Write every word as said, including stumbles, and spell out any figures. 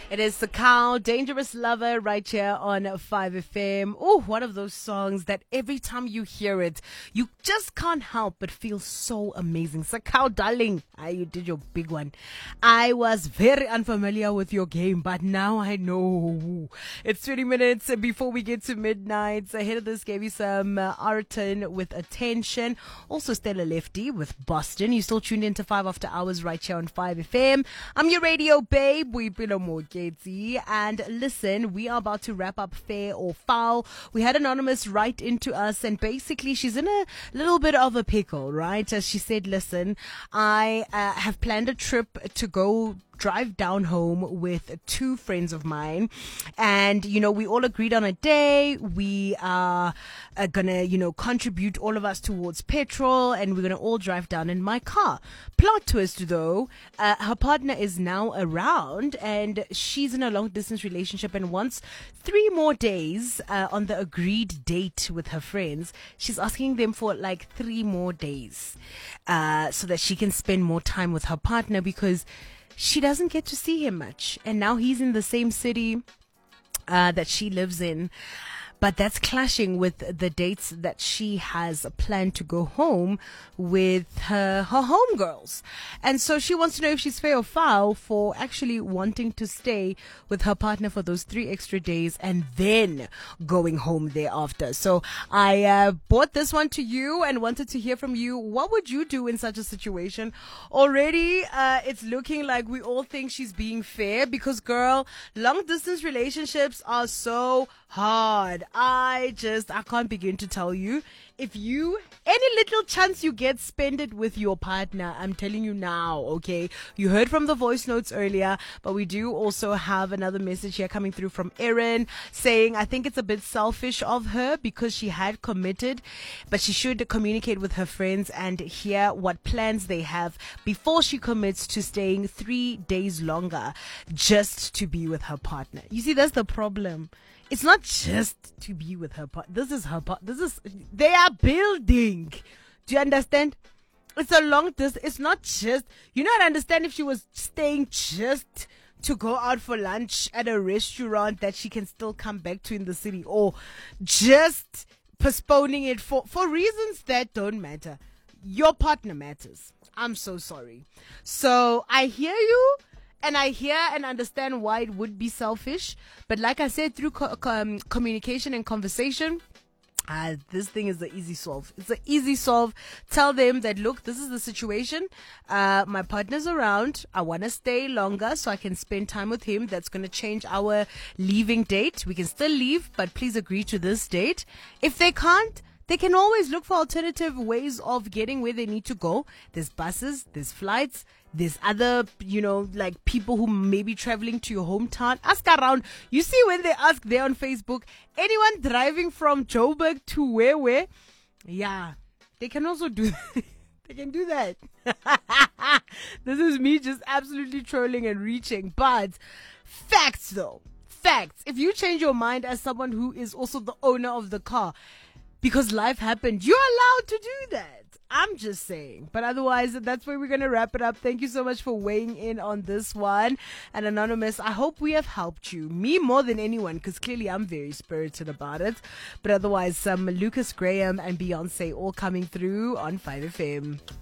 It is the Cow, Dangerous Lover, right here on five F M. Oh, one of those songs that every time you hear it, you just can't help but feel so amazing. Sakau, darling, ah, you did your big one. I was very unfamiliar with your game, but now I know. It's twenty minutes before we get to midnight. Ahead of this, gave you some uh, Arton with Attention. Also, Stella Lefty with Boston. You still tuned into five After Hours right here on five F M. I'm your radio babe. We've been a more and listen, we are about to wrap up Fair or Foul. We had Anonymous write into us, and basically she's in a little bit of a pickle, right? As she said, listen, I uh, have planned a trip to go drive down home with two friends of mine, and you know we all agreed on a day. We are uh, gonna you know contribute all of us towards petrol, and we're gonna all drive down in my car. Plot twist though, uh, her partner is now around, and she's in a long distance relationship and wants three more days uh, on the agreed date with her friends. She's asking them for like three more days uh, so that she can spend more time with her partner, because she doesn't get to see him much. And now he's in the same city uh, that she lives in. But that's clashing with the dates that she has planned to go home with her, her homegirls. And so she wants to know if she's fair or foul for actually wanting to stay with her partner for those three extra days and then going home thereafter. So I uh, brought this one to you and wanted to hear from you. What would you do in such a situation? Already, uh, it's looking like we all think she's being fair because, girl, long distance relationships are so hard. I just, I can't begin to tell you. If you, any little chance you get, spend it with your partner. I'm telling you now, okay? You heard from the voice notes earlier, but we do also have another message here coming through from Erin saying, I think it's a bit selfish of her because she had committed, but she should communicate with her friends and hear what plans they have before she commits to staying three days longer just to be with her partner. You see, that's the problem. It's not just to be with her partner. This is her part. This is, they are building. Do you understand? It's a long distance. It's not just, you know, I understand if she was staying just to go out for lunch at a restaurant that she can still come back to in the city, or just postponing it for, for reasons that don't matter. Your partner matters. I'm so sorry. So I hear you. And I hear and understand why it would be selfish. But like I said, through co- com- communication and conversation, uh, this thing is an easy solve. It's an easy solve. Tell them that, look, this is the situation. Uh, my partner's around. I want to stay longer so I can spend time with him. That's going to change our leaving date. We can still leave, but please agree to this date. If they can't, they can always look for alternative ways of getting where they need to go. There's buses, there's flights, there's other, you know, like people who may be traveling to your hometown. Ask around. You see when they ask there on Facebook, anyone driving from Joburg to where, where? Yeah, they can also do that. They can do that. This is me just absolutely trolling and reaching. But facts though, facts. If you change your mind as someone who is also the owner of the car, because life happened, you're allowed to do that. I'm just saying. But otherwise, that's where we're going to wrap it up. Thank you so much for weighing in on this one. And Anonymous, I hope we have helped you. Me more than anyone, because clearly I'm very spirited about it. But otherwise, some Lucas Graham and Beyonce all coming through on five F M.